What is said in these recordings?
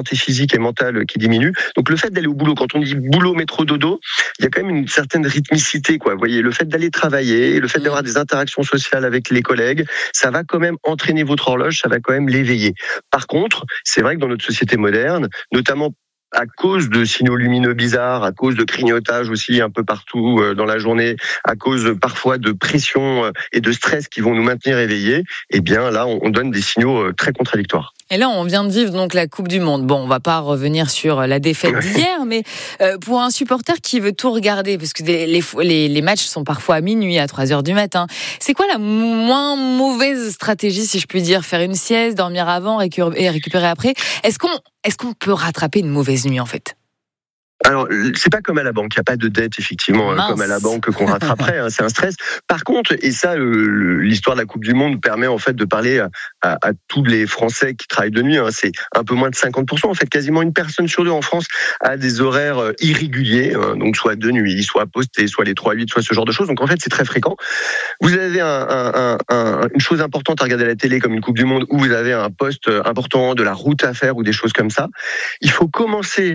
santé physique et mentale qui diminue. Donc le fait d'aller au boulot, quand on dit boulot, métro, dodo, il y a quand même une certaine rythmicité, quoi. Vous voyez, le fait d'aller travailler, le fait d'avoir des interactions sociales avec les collègues, ça va quand même entraîner votre horloge, ça va quand même l'éveiller. Par contre, c'est vrai que dans notre société moderne, notamment à cause de signaux lumineux bizarres, à cause de grignotage aussi un peu partout dans la journée, à cause parfois de pression et de stress qui vont nous maintenir éveillés, eh bien là, on donne des signaux très contradictoires. Et là, on vient de vivre donc la Coupe du Monde. Bon, on va pas revenir sur la défaite d'hier, mais pour un supporter qui veut tout regarder, parce que les matchs sont parfois à minuit, à 3h du matin, c'est quoi la moins mauvaise stratégie, si je puis dire? Faire une sieste, dormir avant et récupérer après? Est-ce qu'on peut rattraper une mauvaise nuit, en fait? Alors, c'est pas comme à la banque, il n'y a pas de dette, effectivement, comme à la banque qu'on rattraperait, c'est un stress. Par contre, et ça, l'histoire de la Coupe du Monde permet en fait de parler à tous les Français qui travaillent de nuit, c'est un peu moins de 50%, en fait, quasiment une personne sur deux en France a des horaires irréguliers, donc soit de nuit, soit posté, soit les 3-8, soit ce genre de choses, donc en fait, c'est très fréquent. Vous avez une chose importante à regarder à la télé comme une Coupe du Monde, où vous avez un poste important, de la route à faire ou des choses comme ça. Il faut commencer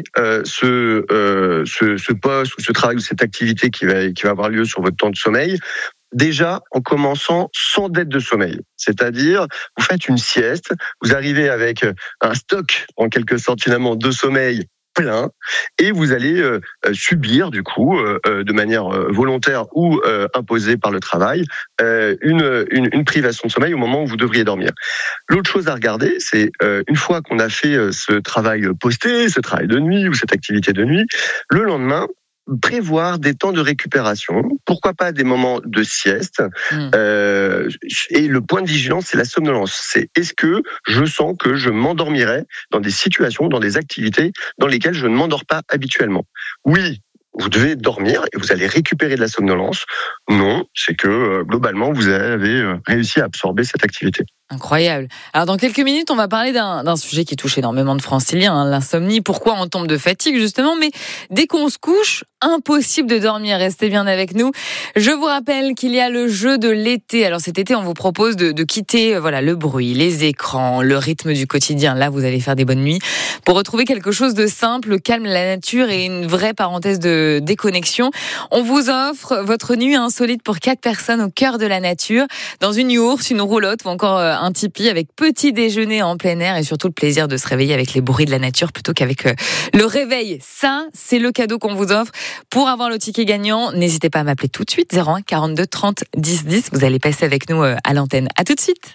ce poste ou ce travail ou cette activité qui va avoir lieu sur votre temps de sommeil, déjà en commençant sans dette de sommeil. C'est-à-dire, vous faites une sieste, vous arrivez avec un stock, en quelque sorte finalement, de sommeil plein, et vous allez subir du coup, de manière volontaire ou imposée par le travail, une privation de sommeil au moment où vous devriez dormir. L'autre chose à regarder, c'est une fois qu'on a fait ce travail posté, ce travail de nuit ou cette activité de nuit, le lendemain, prévoir des temps de récupération, pourquoi pas des moments de sieste, et le point de vigilance, c'est la somnolence. C'est est-ce que je sens que je m'endormirai dans des situations, dans des activités dans lesquelles je ne m'endors pas habituellement. Oui, vous devez dormir et vous allez récupérer de la somnolence. Non, c'est que globalement, vous avez réussi à absorber cette activité. Incroyable. Alors dans quelques minutes, on va parler d'un sujet qui touche énormément de Franciliens, l'insomnie. Pourquoi on tombe de fatigue justement? Mais dès qu'on se couche, impossible de dormir. Restez bien avec nous. Je vous rappelle qu'il y a le jeu de l'été. Alors cet été, on vous propose de quitter le bruit, les écrans, le rythme du quotidien. Là, vous allez faire des bonnes nuits pour retrouver quelque chose de simple, le calme, la nature et une vraie parenthèse de déconnexion. On vous offre votre nuit insolite pour 4 personnes au cœur de la nature, dans une yourte, une roulotte ou encore un tipi avec petit déjeuner en plein air et surtout le plaisir de se réveiller avec les bruits de la nature plutôt qu'avec le réveil. Ça, c'est le cadeau qu'on vous offre. Pour avoir le ticket gagnant, n'hésitez pas à m'appeler tout de suite, 01 42 30 10 10. Vous allez passer avec nous à l'antenne. À tout de suite.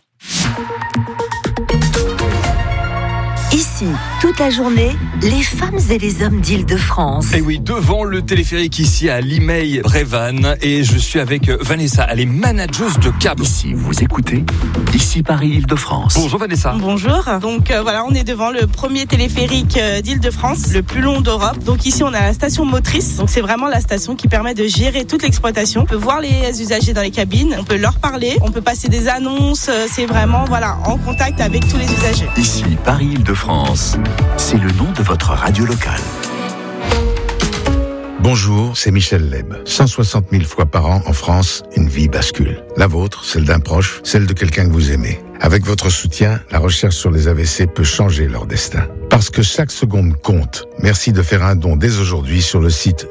Ici, toute la journée, les femmes et les hommes d'Île-de-France. Et oui, devant le téléphérique ici à Limeil-Brévannes, et je suis avec Vanessa, elle est manageuse de câble. Ici, vous écoutez, ici Paris Île-de-France. Bonjour Vanessa. Bonjour. Donc on est devant le premier téléphérique d'Île-de-France, le plus long d'Europe. Donc ici, on a la station motrice. Donc c'est vraiment la station qui permet de gérer toute l'exploitation. On peut voir les usagers dans les cabines, on peut leur parler, on peut passer des annonces. C'est vraiment en contact avec tous les usagers. Ici Paris Île-de-France. C'est le nom de votre radio locale. Bonjour, c'est Michel Leb. 160 000 fois par an en France, une vie bascule. La vôtre, celle d'un proche, celle de quelqu'un que vous aimez. Avec votre soutien, la recherche sur les AVC peut changer leur destin. Parce que chaque seconde compte. Merci de faire un don dès aujourd'hui sur le site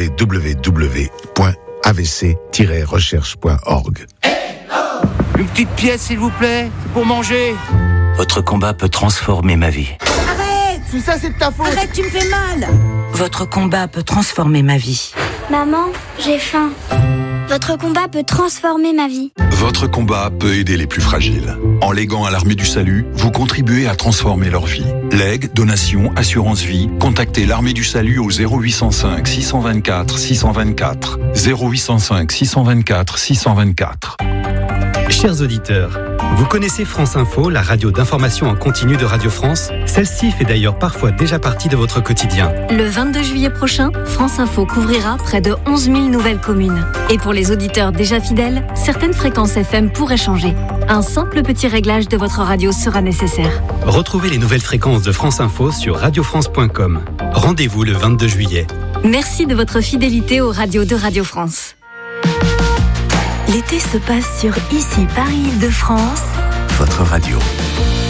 www.avc-recherche.org. Une petite pièce, s'il vous plaît, pour manger. Votre combat peut transformer ma vie. Arrête! Tout ça, c'est de ta faute! Arrête, tu me fais mal! Votre combat peut transformer ma vie. Maman, j'ai faim. Votre combat peut transformer ma vie. Votre combat peut aider les plus fragiles. En léguant à l'Armée du Salut, vous contribuez à transformer leur vie. Legs, donations, assurance vie, contactez l'Armée du Salut au 0805 624 624. 0805 624 624. Chers auditeurs, vous connaissez France Info, la radio d'information en continu de Radio France? Celle-ci fait d'ailleurs parfois déjà partie de votre quotidien. Le 22 juillet prochain, France Info couvrira près de 11 000 nouvelles communes. Et pour les auditeurs déjà fidèles, certaines fréquences FM pourraient changer. Un simple petit réglage de votre radio sera nécessaire. Retrouvez les nouvelles fréquences de France Info sur radiofrance.com. Rendez-vous le 22 juillet. Merci de votre fidélité aux radios de Radio France. L'été se passe sur Ici Paris Île-de-France. Votre radio.